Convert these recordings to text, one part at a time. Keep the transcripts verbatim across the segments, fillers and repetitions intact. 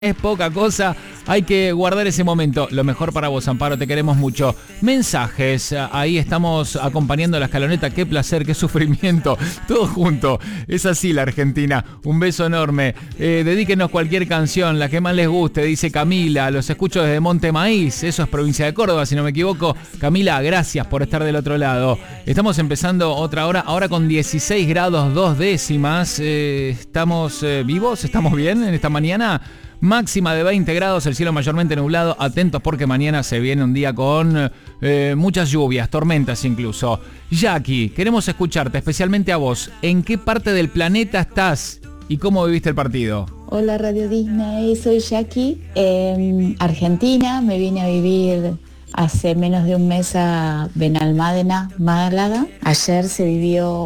Es poca cosa, hay que guardar ese momento. Lo mejor para vos, Amparo, te queremos mucho. Mensajes, ahí estamos acompañando a la escaloneta. Qué placer, qué sufrimiento, todo junto. Es así la Argentina. Un beso enorme. Eh, dedíquenos cualquier canción, la que más les guste, dice Camila. Los escucho desde Monte Maíz, eso es provincia de Córdoba, si no me equivoco. Camila, gracias por estar del otro lado. Estamos empezando otra hora, ahora con dieciséis grados dos décimas. Eh, estamos eh, vivos, estamos bien en esta mañana. Máxima de veinte grados, el cielo mayormente nublado. Atentos porque mañana se viene un día con eh, muchas lluvias, tormentas incluso. Jackie, queremos escucharte, especialmente a vos. ¿En qué parte del planeta estás y cómo viviste el partido? Hola Radio Disney, soy Jackie, eh, Argentina. Me vine a vivir hace menos de un mes a Benalmádena, Málaga. Ayer se vivió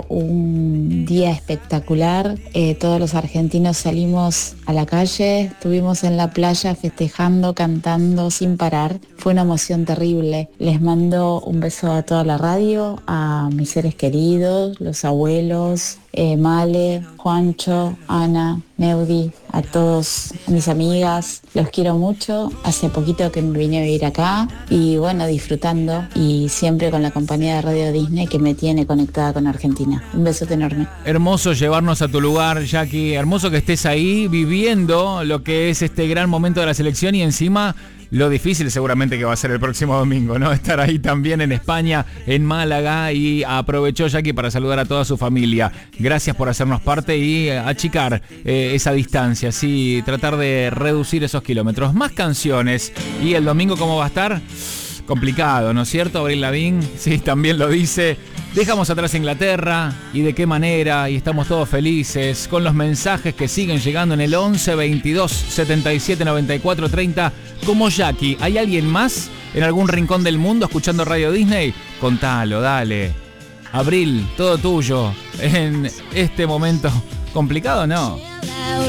un día espectacular. Eh, todos los argentinos salimos a la calle, estuvimos en la playa festejando, cantando sin parar. Fue una emoción terrible. Les mando un beso a toda la radio, a mis seres queridos, los abuelos, eh, Male, Juancho, Ana, Neudi, a todos mis amigas. Los quiero mucho. Hace poquito que me vine a vivir acá y bueno, disfrutando y siempre con la compañía de Radio Disney que me tiene conectada con Argentina. Un besote enorme. Hermoso llevarnos a tu lugar, Jackie. Hermoso que estés ahí viviendo lo que es este gran momento de la selección y encima lo difícil seguramente que va a ser el próximo domingo, ¿no? Estar ahí también en España, en Málaga, y aprovechó Jackie para saludar a toda su familia. Gracias por hacernos parte y achicar eh, esa distancia, así tratar de reducir esos kilómetros. Más canciones. ¿Y el domingo cómo va a estar? Complicado, ¿no es cierto? Avril Lavigne, sí, también lo dice. Dejamos atrás Inglaterra y de qué manera, y estamos todos felices con los mensajes que siguen llegando en el once veintidós setenta y siete noventa y cuatro treinta. Como Jackie, ¿hay alguien más en algún rincón del mundo escuchando Radio Disney? Contalo, dale. Abril, todo tuyo en este momento complicado, ¿no?